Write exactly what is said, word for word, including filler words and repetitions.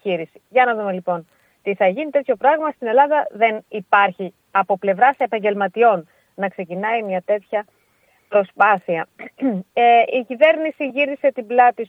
επιχείρηση. Για να δούμε λοιπόν τι θα γίνει. Τέτοιο πράγμα στην Ελλάδα δεν υπάρχει από πλευράς επαγγελματιών να ξεκινάει μια τέτοια προσπάθεια. Ε, η κυβέρνηση γύρισε την πλάτη